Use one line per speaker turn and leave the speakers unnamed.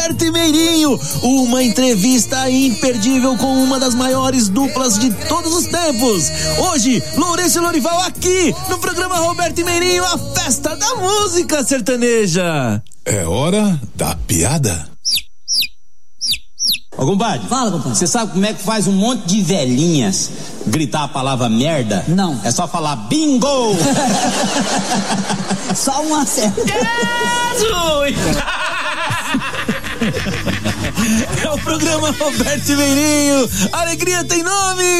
Roberto e Meirinho, uma entrevista imperdível com uma das maiores duplas de todos os tempos. Hoje, Lourenço e Lorival aqui no programa Roberto e Meirinho, a festa da música sertaneja.
É hora da piada.
Ô, compadre.
Fala, compadre.
Você sabe como é que faz um monte de velhinhas gritar a palavra merda?
Não.
É só falar bingo!
Só um acerto.
É o programa Roberto e Meirinho. Alegria tem nome.